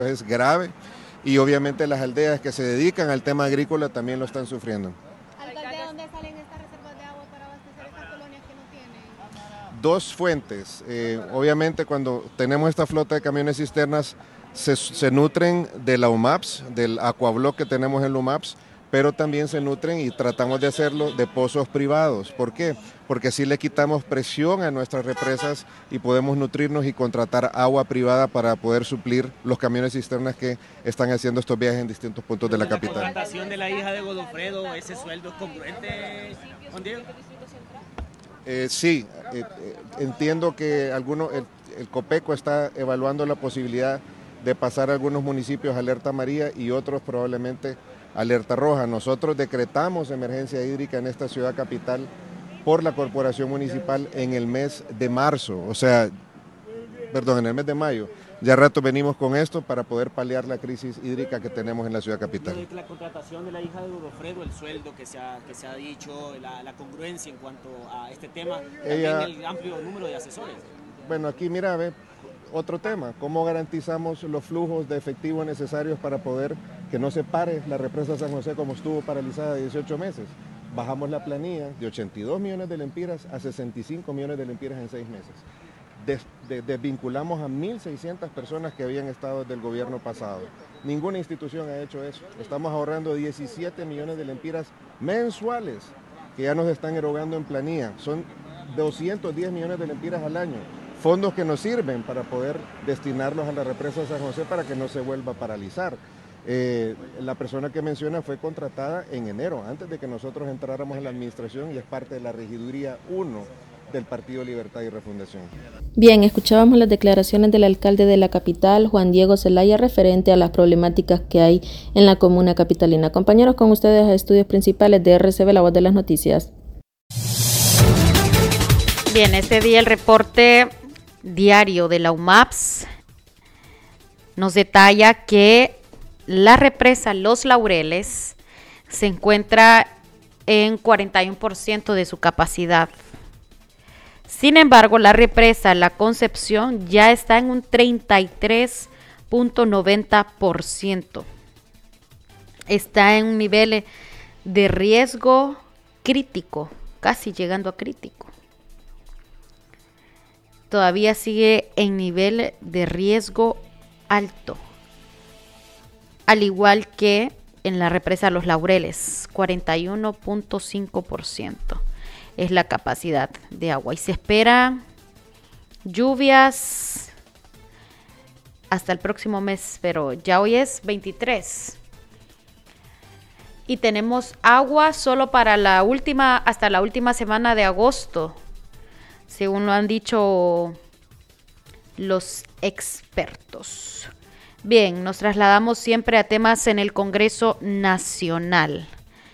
Es grave y obviamente las aldeas que se dedican al tema agrícola también lo están sufriendo. Alcalde, ¿de dónde salen estas reservas de agua para abastecer estas colonias que no tienen? Dos fuentes. Obviamente cuando tenemos esta flota de camiones cisternas se nutren de la UMAPS, del acuabloc que tenemos en la UMAPS, pero también se nutren y tratamos de hacerlo de pozos privados. ¿Por qué? Porque así le quitamos presión a nuestras represas y podemos nutrirnos y contratar agua privada para poder suplir los camiones cisternas que están haciendo estos viajes en distintos puntos de la capital. ¿La contratación de la hija de Godofredo, ese sueldo es congruente, Juan Diego? Sí, entiendo que el Copeco está evaluando la posibilidad de pasar a algunos municipios alerta amarilla y otros probablemente alerta roja. Nosotros decretamos emergencia hídrica en esta ciudad capital por la corporación municipal en el mes de marzo, en el mes de mayo. Ya rato venimos con esto para poder paliar la crisis hídrica que tenemos en la ciudad capital. La contratación de la hija de Godofredo, el sueldo que se ha dicho, la congruencia en cuanto a este tema, también el amplio número de asesores. Bueno, aquí mira, otro tema, ¿cómo garantizamos los flujos de efectivo necesarios para poder que no se pare la represa San José como estuvo paralizada 18 meses? Bajamos la planilla de 82 millones de lempiras a 65 millones de lempiras en 6 meses. Desvinculamos a 1.600 personas que habían estado desde el gobierno pasado. Ninguna institución ha hecho eso. Estamos ahorrando 17 millones de lempiras mensuales que ya nos están erogando en planilla. Son 210 millones de lempiras al año. Fondos que nos sirven para poder destinarlos a la represa San José para que no se vuelva a paralizar. La persona que menciona fue contratada en enero, antes de que nosotros entráramos en la administración y es parte de la regiduría 1 del Partido Libertad y Refundación. Bien, escuchábamos las declaraciones del alcalde de la capital, Juan Diego Zelaya, referente a las problemáticas que hay en la comuna capitalina. Compañeros, con ustedes a estudios principales de RCB, la voz de las noticias. Bien, este día el reporte diario de la UMAPS nos detalla que la represa Los Laureles se encuentra en 41% de su capacidad. Sin embargo, la represa La Concepción ya está en un 33.90%. Está en un nivel de riesgo crítico, casi llegando a crítico. Todavía sigue en nivel de riesgo alto, al igual que en la represa Los Laureles, 41.5% es la capacidad de agua y se espera lluvias hasta el próximo mes, pero ya hoy es 23 y tenemos agua solo para hasta la última semana de agosto, según lo han dicho los expertos. Bien, nos trasladamos siempre a temas en el Congreso Nacional.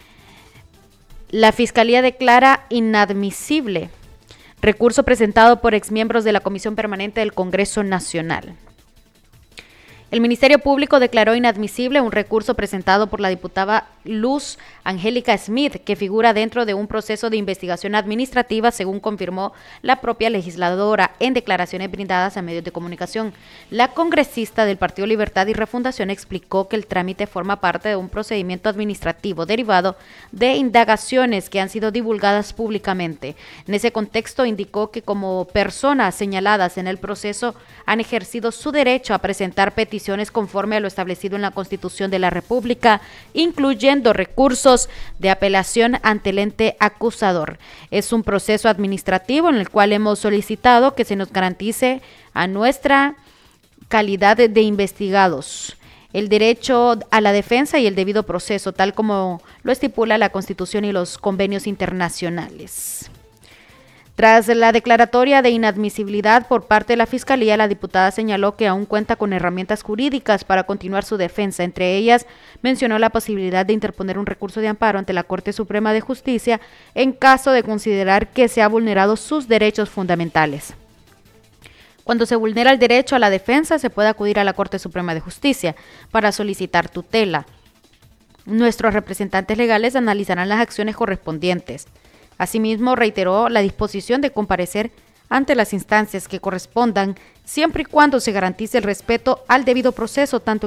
La Fiscalía declara inadmisible recurso presentado por exmiembros de la Comisión Permanente del Congreso Nacional. El Ministerio Público declaró inadmisible un recurso presentado por la diputada Luz Angélica Smith, que figura dentro de un proceso de investigación administrativa, según confirmó la propia legisladora en declaraciones brindadas a medios de comunicación. La congresista del Partido Libertad y Refundación explicó que el trámite forma parte de un procedimiento administrativo derivado de indagaciones que han sido divulgadas públicamente. En ese contexto, indicó que como personas señaladas en el proceso han ejercido su derecho a presentar peticiones conforme a lo establecido en la Constitución de la República, incluyendo recursos de apelación ante el ente acusador. Es un proceso administrativo en el cual hemos solicitado que se nos garantice a nuestra calidad de investigados el derecho a la defensa y el debido proceso, tal como lo estipula la Constitución y los convenios internacionales. Tras la declaratoria de inadmisibilidad por parte de la Fiscalía, la diputada señaló que aún cuenta con herramientas jurídicas para continuar su defensa. Entre ellas, mencionó la posibilidad de interponer un recurso de amparo ante la Corte Suprema de Justicia en caso de considerar que se ha vulnerado sus derechos fundamentales. Cuando se vulnera el derecho a la defensa, se puede acudir a la Corte Suprema de Justicia para solicitar tutela. Nuestros representantes legales analizarán las acciones correspondientes. Asimismo, reiteró la disposición de comparecer ante las instancias que correspondan, siempre y cuando se garantice el respeto al debido proceso tanto